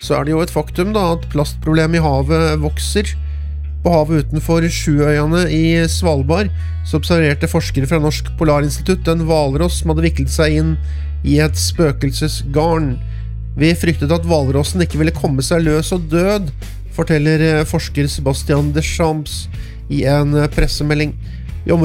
så det jo et faktum da at plastproblemet i havet vokser. På havet utenfor Sjuøyene i Svalbard så observerte forskere fra Norsk Polarinstitutt en hvalross som hadde viklet seg inn i et spøkelsesgarn. Vi fryktet at hvalrossen ikke ville komme seg løs og død, forteller forsker Sebastian Deschamps i en pressemelding.